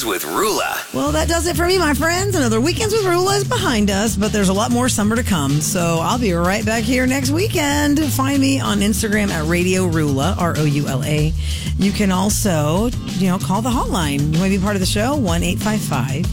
Weekends with Rula. Well, that does it for me, my friends. Another Weekends with Rula is behind us, but there's a lot more summer to come. So I'll be right back here next weekend. Find me on Instagram at Radio Rula, ROULA. You can also, call the hotline. You want to be part of the show? 1-855